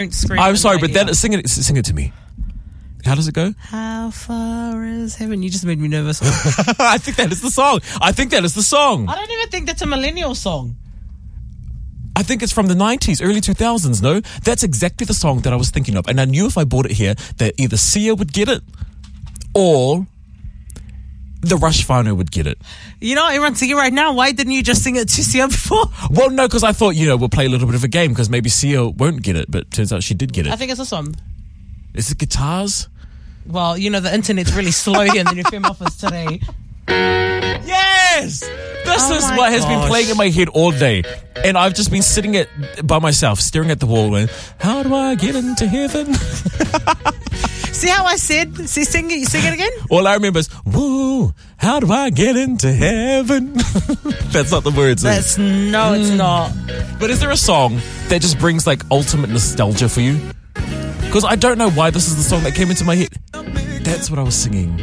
I'm sorry, but then sing it to me. How does it go? How far is heaven? You just made me nervous. I think that is the song. I don't even think that's a millennial song. I think it's from the 90s, early 2000s, no? That's exactly the song that I was thinking of. And I knew if I bought it here that either Sia would get it or the Rush Whānau would get it. You know, everyone's singing right now. Why didn't you just sing it to Sia before? Well, no, because I thought, we'll play a little bit of a game because maybe Sia won't get it, but turns out she did get it. I think it's this one. Is it guitars? Well, the internet's really slow here in the New Fem office today. Yes! This is what has been playing in my head all day. And I've just been sitting by myself, staring at the wall and, how do I get into heaven? See how I said, sing it again? All I remember is, woo, how do I get into heaven? That's not the words. It's not. But is there a song that just brings ultimate nostalgia for you? Because I don't know why this is the song that came into my head. That's what I was singing.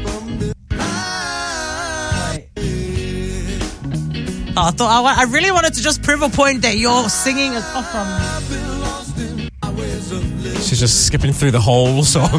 I really wanted to just prove a point that your singing is off from. She's just skipping through the whole song.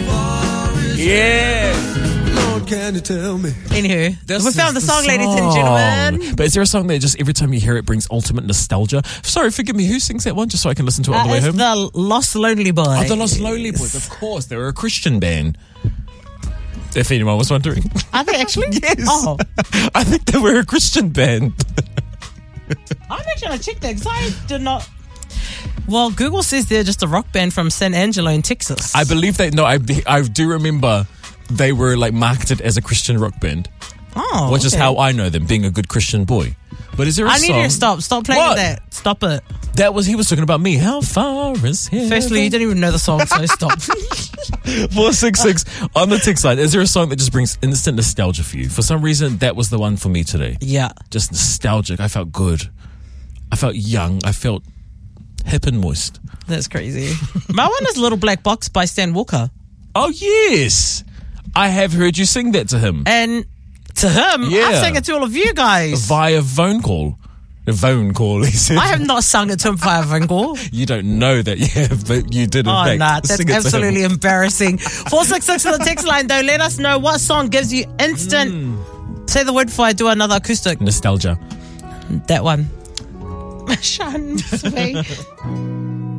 Yeah. Lord, can you tell me? Anywho, we found the song, ladies and gentlemen. But is there a song that just every time you hear it brings ultimate nostalgia? Sorry, forgive me. Who sings that one? Just so I can listen to it on the way home. It's the Lost Lonely Boys. Oh, the Lost Lonely Boys. Of course, they're a Christian band. If anyone was wondering. Are they actually? Yes. Oh. I think they were a Christian band. I'm actually going to check that because I did not. Well, Google says they're just a rock band from San Angelo in Texas. I believe I do remember they were marketed as a Christian rock band. Oh, which is how I know them, being a good Christian boy. But is there a song? I need you to stop playing with that. Stop it. He was talking about me. How far is heaven? Firstly, you didn't even know the song, so stop. 466 on the text line. Is there a song that just brings instant nostalgia for you? For some reason, that was the one for me today. Yeah. Just nostalgic. I felt good. I felt young. I felt hip and moist. That's crazy. My one is Little Black Box by Stan Walker. Oh, yes. I have heard you sing that to him. And to him, yeah. I sang it to all of you guys. Via phone call. A phone call, he said. I have not sung it to him via phone call. You don't know that you have, but you did in fact. Oh, nah, that's absolutely embarrassing. 466 on the text line, though. Let us know what song gives you instant. Say the word before I do another acoustic. Nostalgia. That one. Shun, sweet.